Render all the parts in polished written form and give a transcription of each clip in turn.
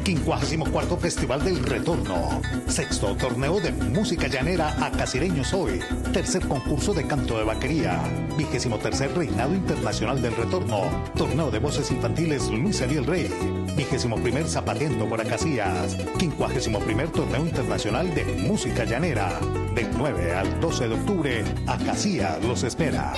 54º Festival del Retorno. 6º Torneo de Música Llanera Acasireños Hoy. 3er concurso de canto de vaquería. 23er Reinado Internacional del Retorno. Torneo de voces infantiles Luis Ariel Rey. 21er Zapateando por Acacías. 51er Torneo Internacional de Música Llanera. Del 9 al 12 de octubre, Acacías los espera.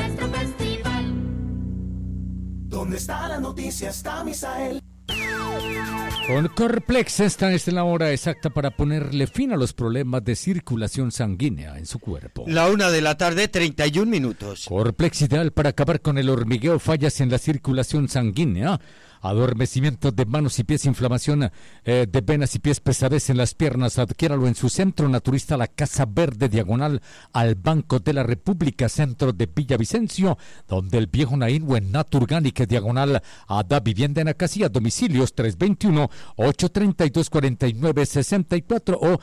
¿Dónde está la noticia? Está Misael. Con Corplex esta es la hora exacta para ponerle fin a los problemas de circulación sanguínea en su cuerpo. 1:00 31 minutos. Corplex ideal para acabar con el hormigueo, fallas en la circulación sanguínea, adormecimiento de manos y pies, inflamación de venas y pies, pesadez en las piernas. Adquiéralo en su centro naturista La Casa Verde, diagonal al Banco de la República, centro de Villavicencio, donde el viejo Naín, o en Naturgánica, diagonal a Da Vivienda en Acacías. Domicilios 321-832-4964 o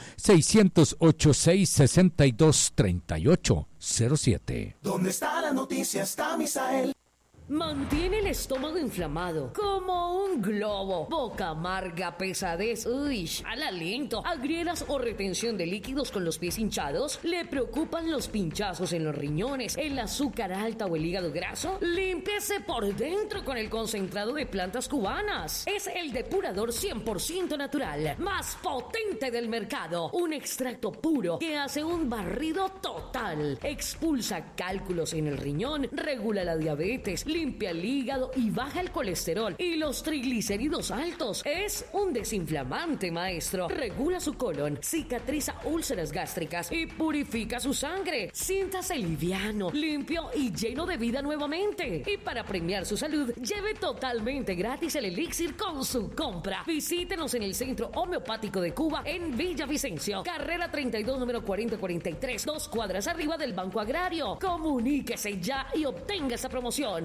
608-662-3807. ¿Dónde está la noticia? Está Misael. Mantiene el estómago inflamado, como un globo, boca amarga, pesadez, al aliento, agrieras o retención de líquidos con los pies hinchados. ¿Le preocupan los pinchazos en los riñones, el azúcar alta o el hígado graso? Límpiese por dentro con el concentrado de plantas cubanas. Es el depurador 100% natural, más potente del mercado. Un extracto puro que hace un barrido total. Expulsa cálculos en el riñón, regula la diabetes, limpia el hígado y baja el colesterol y los triglicéridos altos. Es un desinflamante, maestro. Regula su colon, cicatriza úlceras gástricas y purifica su sangre. Siéntase liviano, limpio y lleno de vida nuevamente. Y para premiar su salud, lleve totalmente gratis el elixir con su compra. Visítenos en el Centro Homeopático de Cuba en Villavicencio, carrera 32, número 4043, 2 cuadras arriba del Banco Agrario. Comuníquese ya y obtenga esa promoción.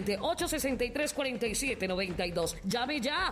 320-863-4792. Llame ya.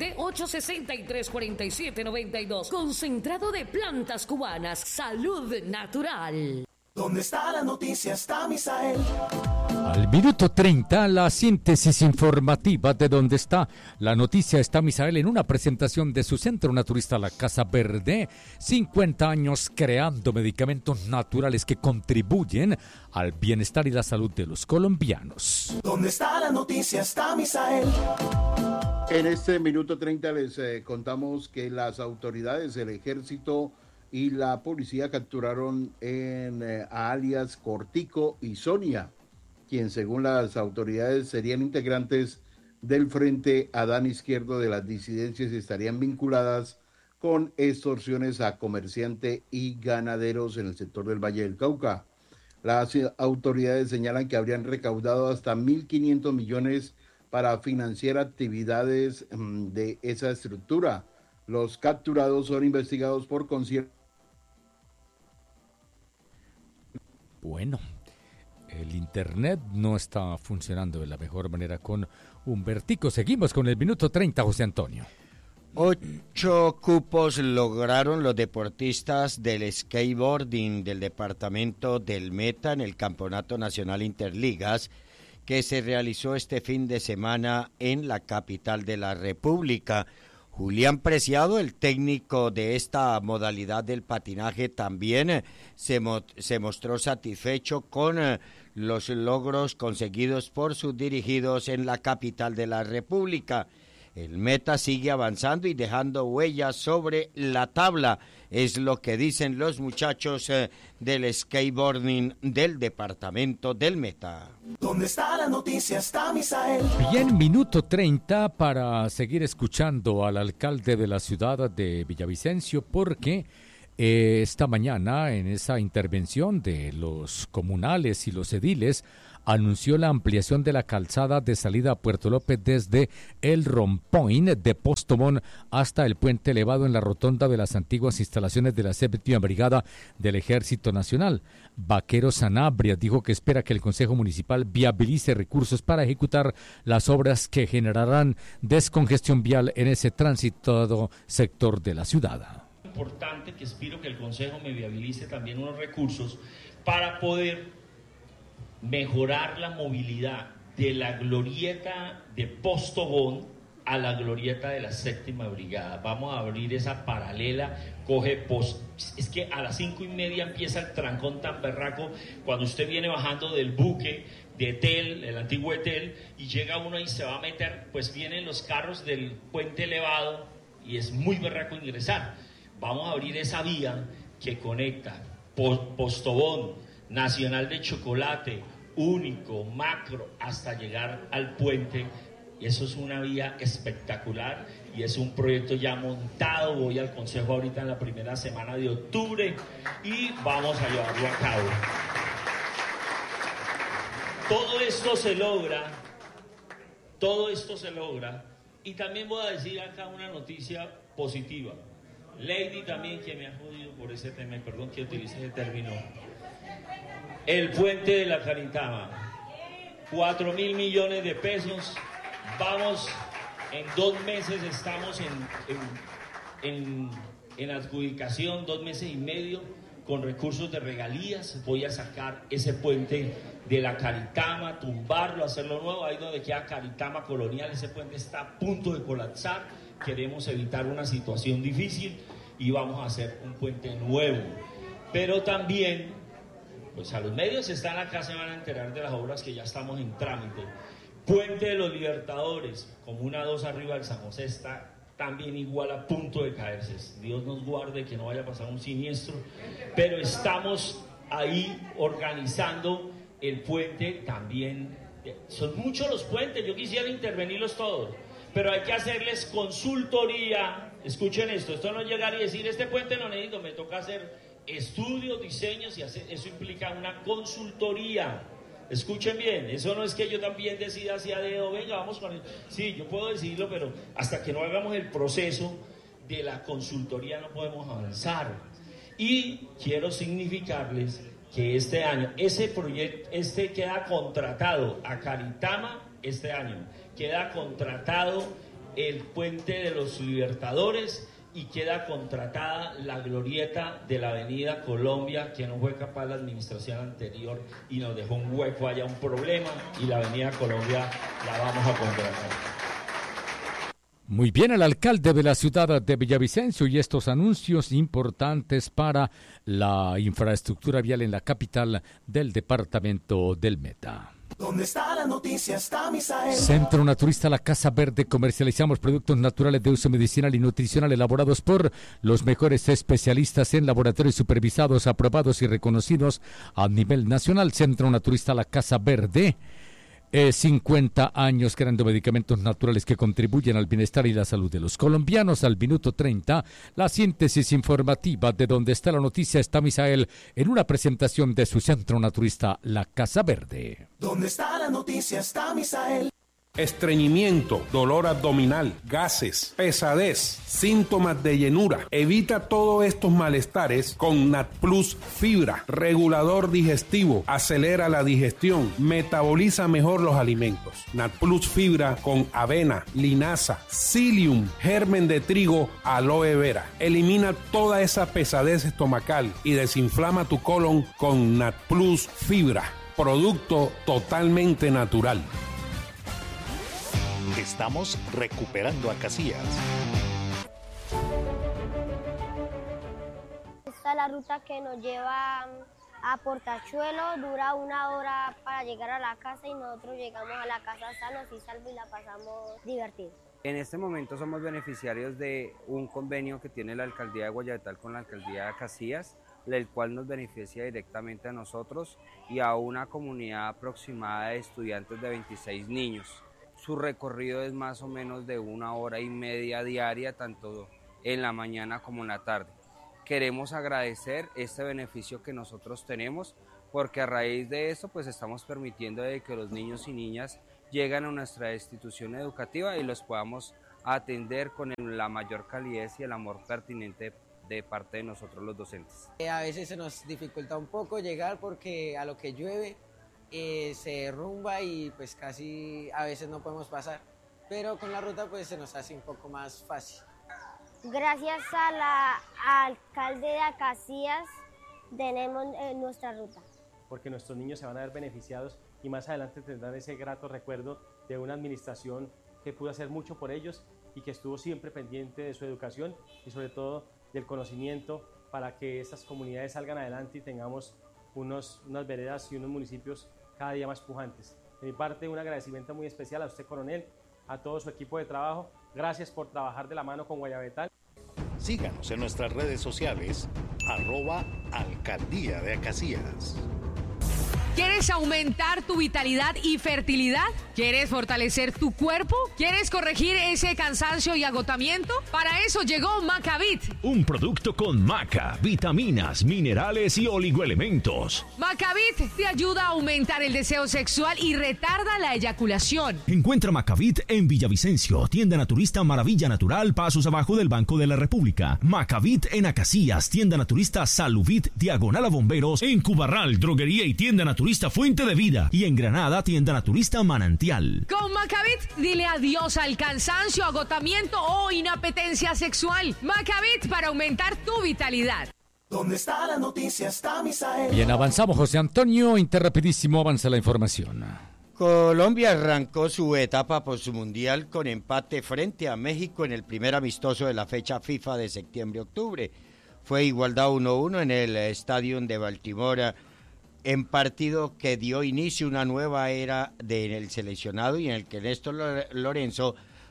320-863-4792. Concentrado de plantas cubanas. Salud natural. ¿Dónde está la noticia? Está Misael. Al minuto 30, la síntesis informativa de Dónde está la noticia. Está Misael en una presentación de su centro naturista La Casa Verde. 50 años creando medicamentos naturales que contribuyen al bienestar y la salud de los colombianos. ¿Dónde está la noticia? Está Misael. En este minuto 30 les contamos que las autoridades del ejército y la policía capturaron a alias Cortico y Sonia, quien según las autoridades serían integrantes del Frente Adán Izquierdo de las disidencias y estarían vinculadas con extorsiones a comerciantes y ganaderos en el sector del Valle del Cauca. Las autoridades señalan que habrían recaudado hasta 1.500 millones para financiar actividades de esa estructura. Los capturados son investigados por concierto. Bueno, el internet no está funcionando de la mejor manera con Humbertico. Seguimos con el minuto 30, José Antonio. 8 cupos lograron los deportistas del skateboarding del departamento del Meta en el Campeonato Nacional Interligas que se realizó este fin de semana en la capital de la República. Julián Preciado, el técnico de esta modalidad del patinaje, también se mostró satisfecho con los logros conseguidos por sus dirigidos en la capital de la República. El Meta sigue avanzando y dejando huellas sobre la tabla, es lo que dicen los muchachos del skateboarding del departamento del Meta. ¿Dónde está la noticia? Está Misael. Bien, minuto 30 para seguir escuchando al alcalde de la ciudad de Villavicencio, porque esta mañana en esa intervención de los comunales y los ediles anunció la ampliación de la calzada de salida a Puerto López desde el Rompoint de Postobón hasta el puente elevado en la rotonda de las antiguas instalaciones de la 7ª Brigada del Ejército Nacional. Vaquero Sanabria dijo que espera que el Consejo Municipal viabilice recursos para ejecutar las obras que generarán descongestión vial en ese transitado sector de la ciudad. Importante que espero que el Consejo me viabilice también unos recursos para poder mejorar la movilidad de la glorieta de Postobón a la glorieta de la 7ª Brigada. Vamos a abrir esa paralela, es que a las 5:30 empieza el trancón tan berraco, cuando usted viene bajando del buque de Etel, el antiguo Etel, y llega uno y se va a meter, pues vienen los carros del puente elevado, y es muy berraco ingresar. Vamos a abrir esa vía que conecta Postobón, Nacional de Chocolate, Único, Macro, hasta llegar al puente. Y eso es una vía espectacular y es un proyecto ya montado. Voy al consejo ahorita en la primera semana de octubre y vamos a llevarlo a cabo. Todo esto se logra, y también voy a decir acá una noticia positiva. Lady también, que me ha jodido por ese tema, perdón que utilice ese término. El puente de la Caritama, 4.000 millones de pesos. Vamos, en 2 meses estamos en adjudicación, 2 meses y medio, con recursos de regalías. Voy a sacar ese puente de la Caritama, tumbarlo, hacerlo nuevo. Ahí donde queda Caritama Colonial, ese puente está a punto de colapsar. Queremos evitar una situación difícil y vamos a hacer un puente nuevo. Pero también, pues a los medios están acá, se van a enterar de las obras que ya estamos en trámite. Puente de los Libertadores, Comuna 2 arriba del San José, está también igual a punto de caerse. Dios nos guarde que no vaya a pasar un siniestro, pero estamos ahí organizando el puente también. Son muchos los puentes, yo quisiera intervenirlos todos, pero hay que hacerles consultoría. Escuchen esto no es llegar y decir, este puente no necesito, me toca hacer estudios, diseños, y eso implica una consultoría. Escuchen bien, eso no es que yo también decida así a dedo, venga, vamos con él. Sí, yo puedo decidirlo, pero hasta que no hagamos el proceso de la consultoría no podemos avanzar. Y quiero significarles que este año, ese proyecto, queda contratado a Caritama, este año, queda contratado el puente de los Libertadores, y queda contratada la glorieta de la Avenida Colombia, que no fue capaz la administración anterior y nos dejó un hueco allá, un problema, y la Avenida Colombia la vamos a contratar. Muy bien, el alcalde de la ciudad de Villavicencio y estos anuncios importantes para la infraestructura vial en la capital del departamento del Meta. ¿Dónde está la noticia? Está Misael. Centro Naturista La Casa Verde. Comercializamos productos naturales de uso medicinal y nutricional elaborados por los mejores especialistas en laboratorios supervisados, aprobados y reconocidos a nivel nacional. Centro Naturista La Casa Verde. 50 años creando medicamentos naturales que contribuyen al bienestar y la salud de los colombianos. Al minuto 30, la síntesis informativa de Donde está la noticia está Misael en una presentación de su Centro Naturista La Casa Verde. ¿Dónde está la noticia? Está Misael. Estreñimiento, dolor abdominal, gases, pesadez, síntomas de llenura. Evita todos estos malestares con NatPlus Fibra, regulador digestivo, acelera la digestión, metaboliza mejor los alimentos. NatPlus Fibra con avena, linaza, psyllium, germen de trigo, aloe vera. Elimina toda esa pesadez estomacal y desinflama tu colon con NatPlus Fibra, producto totalmente natural. Estamos recuperando a Casillas. Esta es la ruta que nos lleva a Portachuelo, dura 1 hora para llegar a la casa y nosotros llegamos a la casa sanos y salvos y la pasamos divertido. En este momento somos beneficiarios de un convenio que tiene la Alcaldía de Guayabetal con la Alcaldía de Casillas, el cual nos beneficia directamente a nosotros y a una comunidad aproximada de estudiantes de 26 niños. Su recorrido es más o menos de 1 hora y media diaria, tanto en la mañana como en la tarde. Queremos agradecer este beneficio que nosotros tenemos, porque a raíz de esto pues estamos permitiendo de que los niños y niñas lleguen a nuestra institución educativa y los podamos atender con la mayor calidez y el amor pertinente de parte de nosotros los docentes. A veces se nos dificulta un poco llegar porque a lo que llueve se derrumba y pues casi a veces no podemos pasar, pero con la ruta pues se nos hace un poco más fácil. Gracias al alcalde de Casillas tenemos nuestra ruta. Porque nuestros niños se van a ver beneficiados y más adelante tendrán ese grato recuerdo de una administración que pudo hacer mucho por ellos y que estuvo siempre pendiente de su educación y sobre todo del conocimiento para que estas comunidades salgan adelante y tengamos unas veredas y unos municipios cada día más pujantes. De mi parte, un agradecimiento muy especial a usted, coronel, a todo su equipo de trabajo. Gracias por trabajar de la mano con Guayabetal. Síganos en nuestras redes sociales, @Alcaldía de Acacías. ¿Quieres aumentar tu vitalidad y fertilidad? ¿Quieres fortalecer tu cuerpo? ¿Quieres corregir ese cansancio y agotamiento? Para eso llegó Macavit. Un producto con maca, vitaminas, minerales y oligoelementos. Macavit te ayuda a aumentar el deseo sexual y retarda la eyaculación. Encuentra Macavit en Villavicencio, tienda naturista Maravilla Natural, pasos abajo del Banco de la República. Macavit en Acacías, tienda naturista Saluvit, diagonal a Bomberos. En Cubarral, droguería y tienda naturista Fuente de Vida. Y en Granada, tienda naturista Manantial. Con Macavit, dile adiós al cansancio, agotamiento o inapetencia sexual. Macavit para aumentar tu vitalidad. ¿Dónde está la noticia? Está Misael. Bien, avanzamos, José Antonio. Interrapidísimo avanza la información. Colombia arrancó su etapa postmundial con empate frente a México en el primer amistoso de la fecha FIFA de septiembre-octubre. Fue igualdad 1-1 en el Estadio de Baltimore, en partido que dio inicio a una nueva era del seleccionado y en el que Néstor Lorenzo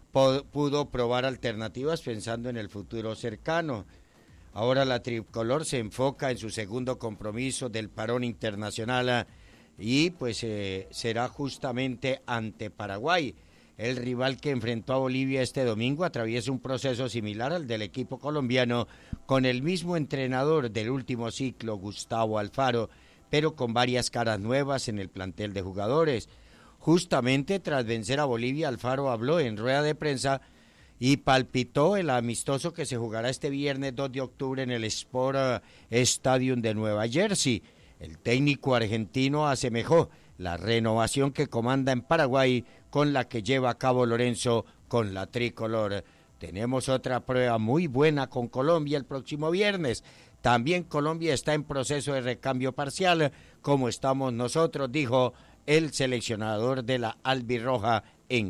pudo probar alternativas pensando en el futuro cercano. Ahora la tricolor se enfoca en su segundo compromiso del parón internacional y pues será justamente ante Paraguay. El rival que enfrentó a Bolivia este domingo atraviesa un proceso similar al del equipo colombiano con el mismo entrenador del último ciclo, Gustavo Alfaro, pero con varias caras nuevas en el plantel de jugadores. Justamente tras vencer a Bolivia, Alfaro habló en rueda de prensa y palpitó el amistoso que se jugará este viernes 2 de octubre en el Sport Stadium de Nueva Jersey. El técnico argentino asemejó la renovación que comanda en Paraguay con la que lleva a cabo Lorenzo con la tricolor. Tenemos otra prueba muy buena con Colombia el próximo viernes. También Colombia está en proceso de recambio parcial, como estamos nosotros, dijo el seleccionador de la albirroja en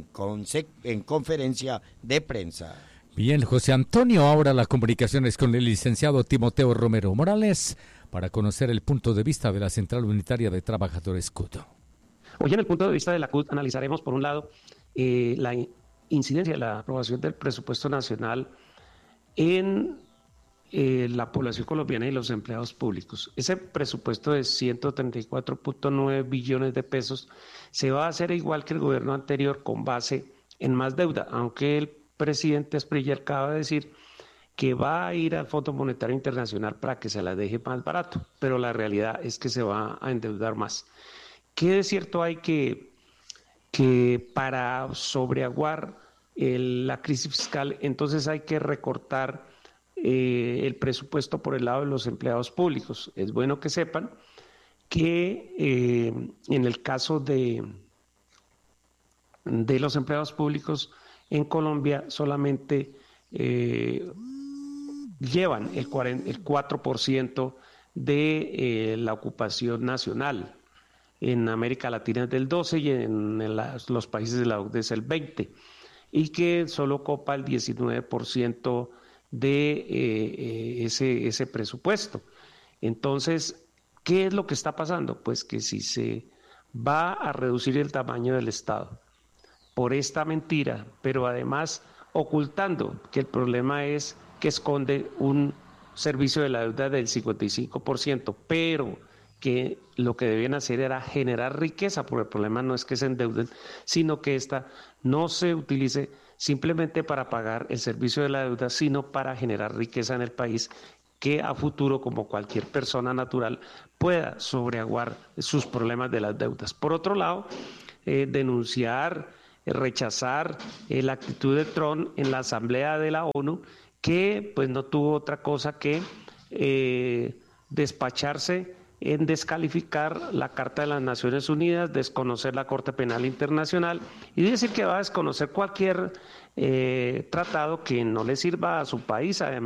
conferencia de prensa. Bien, José Antonio, ahora las comunicaciones con el licenciado Timoteo Romero Morales para conocer el punto de vista de la Central Unitaria de Trabajadores CUT. Hoy en el punto de vista de la CUT analizaremos, por un lado, la incidencia de la aprobación del presupuesto nacional en la población colombiana y los empleados públicos. Ese presupuesto de 134.9 billones de pesos se va a hacer igual que el gobierno anterior con base en más deuda, aunque el presidente Asprilla acaba de decir que va a ir al Fondo Monetario Internacional para que se la deje más barato, pero la realidad es que se va a endeudar más. ¿Qué de cierto hay que para sobreaguar la crisis fiscal, entonces hay que recortar el presupuesto por el lado de los empleados públicos? Es bueno que sepan que en el caso de los empleados públicos en Colombia solamente llevan el 4% de la ocupación nacional. En América Latina es del 12% y en los países de la OCDE es el 20%, y que solo copa el 19% de ese presupuesto. Entonces, ¿qué es lo que está pasando? Pues que si se va a reducir el tamaño del Estado por esta mentira, pero además ocultando que el problema es que esconde un servicio de la deuda del 55%, pero que lo que debían hacer era generar riqueza, porque el problema no es que se endeuden, sino que esta no se utilice simplemente para pagar el servicio de la deuda, sino para generar riqueza en el país, que a futuro, como cualquier persona natural, pueda sobreaguar sus problemas de las deudas. Por otro lado, denunciar, rechazar la actitud de Trump en la Asamblea de la ONU, que pues no tuvo otra cosa que despacharse en descalificar la Carta de las Naciones Unidas, desconocer la Corte Penal Internacional y decir que va a desconocer cualquier tratado que no le sirva a su país, además